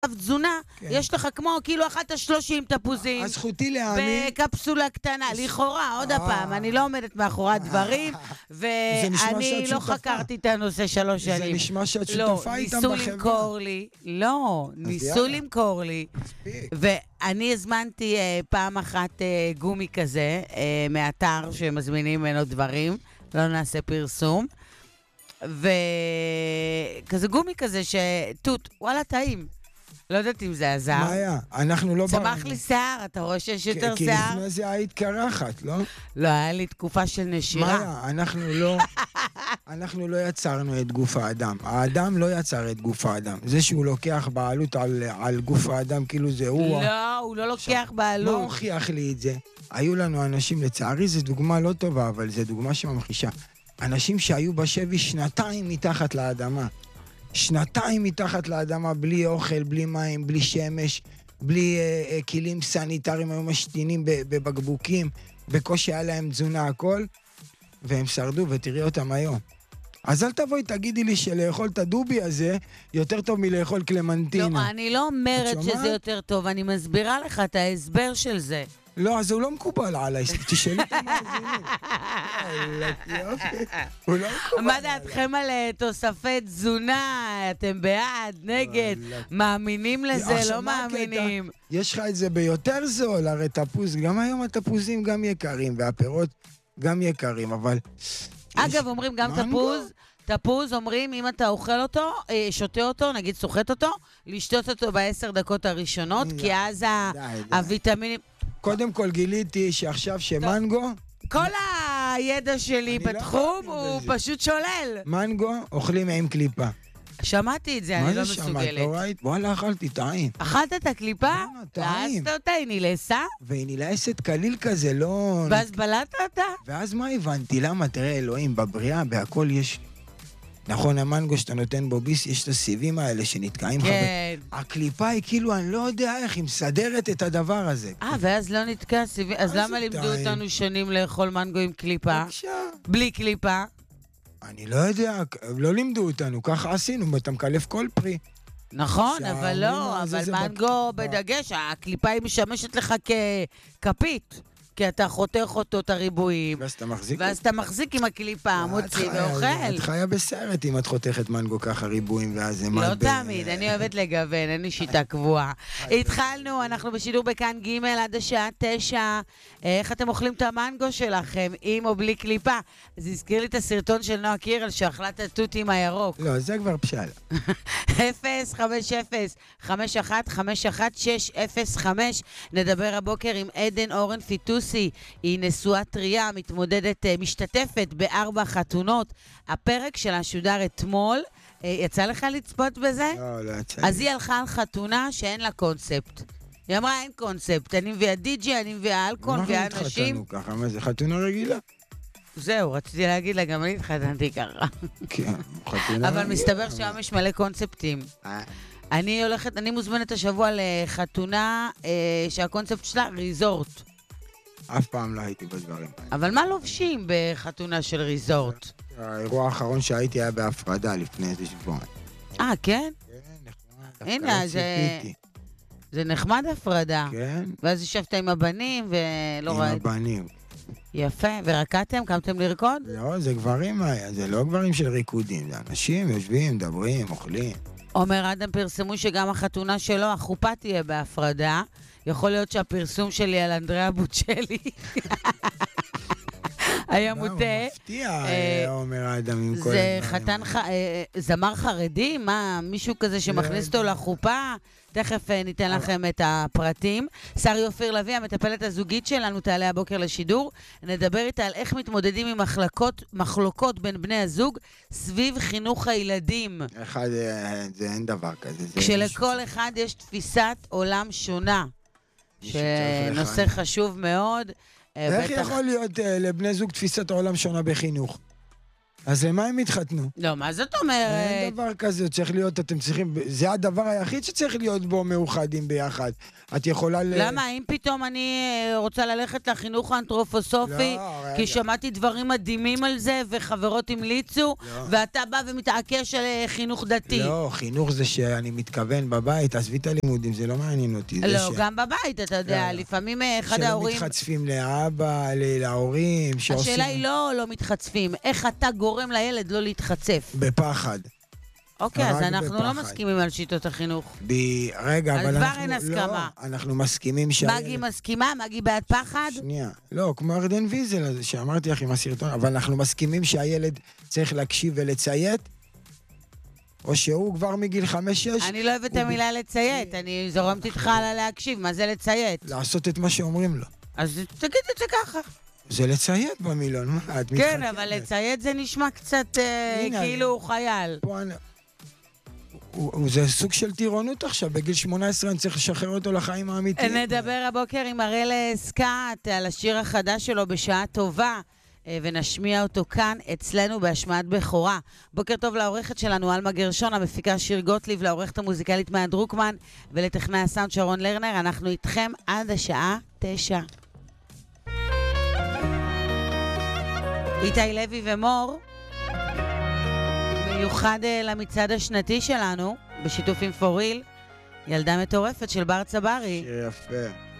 תזונה, יש לך כמו כאילו אכלת 30 תפוזים. אז זכותי להאמין. בקפסולה קטנה, לכאורה, עוד הפעם, אני לא עומדת מאחורי הדברים, ואני לא חקרתי את הנושא 3 שנים. זה נשמע שאת שותפה איתם בחברה. ניסו למכור לי, ואני הזמנתי פעם אחת גומי כזה, מאתר שמזמינים ממנו דברים, לא נעשה פרסום, וכזה גומי כזה שטוט, וואלה טעים. לא יודעת אם זה עזר. מה היה? אנחנו לא... צמח לי שיער, אתה רואה שיש יותר שיער? כי לפני זה היית קרחת, לא? לא, היה לי תקופה של נשירה. מה היה? אנחנו לא יצרנו את גוף האדם. האדם לא יצר את גוף האדם. זה שהוא לוקח בעלות על גוף האדם, כאילו זה הוא... לא, הוא לא לוקח בעלות. מה הוכיח לי את זה? היו לנו אנשים, לצערי זו דוגמה לא טובה, אבל זו דוגמה שממחישה. אנשים שהיו בשבי 2 מתחת לאדמה. 2 מתחת לאדמה, בלי אוכל, בלי מים, בלי שמש, בלי כלים סניטריים, היו משתינים בבקבוקים, בקושי היה להם תזונה, הכל, והם שרדו, ותראי אותם היום. אז אל תבואי, תגידי לי שלאכול את הדובי הזה יותר טוב מלאכול קלמנטינה. לא, אני לא אומרת שזה יותר טוב, אני מסבירה לך את ההסבר של זה. לא, אז הוא לא מקובל עליי, תשאלי את המאזינים. הוא לא מקובל. מה דעתכם על תוספי תזונה? אתם בעד, נגד? מאמינים לזה, לא מאמינים? יש לך את זה ביותר זול, הרי תפוז, גם היום התפוזים גם יקרים, והפירות גם יקרים, אבל... אגב, אומרים גם תפוז, אומרים, אם אתה אוכל אותו, שותה אותו, נגיד סוחט אותו, לשתות אותו ב10 דקות הראשונות, כי אז הוויטמינים... קודם כל גיליתי שעכשיו שמנגו... כל הידע שלי בתחום הוא פשוט שולל. מנגו אוכלים עם קליפה. שמעתי את זה, אני לא מסוגלת. מה זה שמעת? לא ראית? וואלה, אכלתי, טעים. אכלת את הקליפה? טעים. לעשת אותה, היא נילסה? והיא נילסת קליל כזה, לא... ואז בלעת אותה? ואז מה הבנתי? למה? תראה, אלוהים, בבריאה, בהכל יש... נכון, המנגו שאתה נותן בו ביס, יש את הסיבים האלה שנתקעים. כן. הקליפה היא כאילו, אני לא יודע איך, היא מסדרת את הדבר הזה. ואז לא נתקע סיבים. אז למה לימדו אותנו שנים לאכול מנגו עם קליפה? בלי קליפה? אני לא יודע, לא לימדו אותנו, ככה עשינו, אתה מקלף כל פרי. נכון, אבל לא, אבל מנגו בדגש, הקליפה היא משמשת לך ככפית. כי אתה חותך אותו את הריבועים. ואז אתה מחזיק עם הקליפה, מוציא ואוכל. את חיה בסרט אם את חותכת מנגו ככה ריבועים ואז... לא תמיד, אני אוהבת לגוון, אין לי שיטה קבועה. התחלנו, אנחנו בשידור בכאן ג' עד השעה 9. איך אתם אוכלים את המנגו שלכם, עם או בלי קליפה? זה הזכיר לי את הסרטון של נועה קירל, שאכלה את התות עם הירוק. לא, זה כבר פשל. 050-5151-605. נדבר הבוקר עם עדן אורן פיטוס. היא נשואה טריה, מתמודדת, משתתפת ב4 חתונות. הפרק שלה שודר אתמול. יצא לך לצפות בזה? לא יצא. אז היא הלכה על חתונה שאין לה קונספט. היא אמרה, אין קונספט. אני מביאה די-ג'י, אני מביאה אלכוהול, מביאה אנשים. אנחנו התחתנו ככה, מה זה? חתונה רגילה? זהו, רציתי להגיד לה, גם אני התחתנתי ככה. כן, חתונה רגילה. אבל מסתבר שהיום יש מלא קונספטים. אני מוזמנת השבוע לחתונה שהקונספט שלה ריזורט. אף פעם לא הייתי בדברים. אבל מה לובשים בחתונה של ריזורט? האירוע האחרון שהייתי היה בהפרדה לפני איזה שבועיים. כן? כן, נחמד. הנה, זה נחמד הפרדה. כן. ואז ישבת עם הבנים ולא ראית. עם הבנים. יפה, ורקדתם? קמתם לרקוד? לא, זה גברים היה, זה לא גברים של ריקודים, זה אנשים יושבים, מדברים, אוכלים. עומר אדם פרסמו שגם החתונה שלו, החופה תהיה בהפרדה. יכול להיות שהפרסום שלי על אנדריאה בוצ'לי היה מוטה. הוא מפתיע, עומר אדם עם כל זה חתן, זמר חרדי? מה, מישהו כזה שמכניס אותו לחופה? תכף ניתן לכם את הפרטים. שרי אופיר לוי, המטפלת הזוגית שלנו, תעלה הבוקר לשידור. נדבר איתה על איך מתמודדים עם מחלוקות בין בני הזוג סביב חינוך הילדים. זה אין דבר כזה. כשלכל אחד יש תפיסת עולם שונה. שנושא חשוב מאוד. איך יכול להיות לבני זוג תפיסת העולם שונה בחינוך? אז למה הם התחתנו? לא, מה זאת אומרת? אין דבר כזה, צריך להיות, אתם צריכים, זה הדבר היחיד שצריך להיות בו מאוחדים ביחד. את יכולה למה? אם פתאום אני רוצה ללכת לחינוך האנתרופוסופי, לא, כי רגע. שמעתי דברים מדהימים על זה, וחברות המליצו, לא. ואתה בא ומתעקש על חינוך דתי. לא, חינוך זה שאני מתכוון בבית, עזבי את הלימודים, זה לא מעניין אותי. זה לא, גם בבית, אתה יודע, לא. לפעמים אחד שלא ההורים... מתחצפים לאבא, להורים, שעושים... השאלה היא לא מתחצפים, איך אתה גורם לילד לא להתחצף. בפחד. אוקיי, אז רק אנחנו לא בפחד. מסכימים על שיטות החינוך. רגע, אז אבל כבר אנחנו... אין הסכמה. לא, אנחנו מסכימים שהילד... מגי מסכימה? מגי בעד פחד? שנייה. לא, כמו ארדן ויזל הזה, שאמרתי לך עם הסרטון, אבל אנחנו מסכימים שהילד צריך להקשיב ולציית? או שהוא כבר מגיל 5-6? אני לא אוהבת את המילה לציית, אני זורמת איתך על להקשיב, מה זה לציית? לעשות את מה שאומרים לו. אז תגיד את זה ככה. זה לציית במילון, מה? את כן, מתחתנת. אבל לציית זה נשמע קצת הנה, כאילו הוא חייל. פה זה סוג של טירונות עכשיו, בגיל 18 אני צריך לשחרר אותו לחיים האמיתיים. נדבר הבוקר עם הראל סקאט על השיר החדש שלו בשעה טובה, ונשמיע אותו כאן אצלנו בהשמעת בכורה. בוקר טוב לעורכת שלנו אלמה גרשון, המפיקה שיר גוטליב, לעורכת המוזיקלית מאיה דרוקמן ולטכנאי הסאונד שרון לרנר. אנחנו איתכם עד השעה 9. איתי לוי ומור, מיוחד למצעד השנתי שלנו, בשיתוף עם פוריל, ילדה מטורפת של בר צברי. שיר יפה.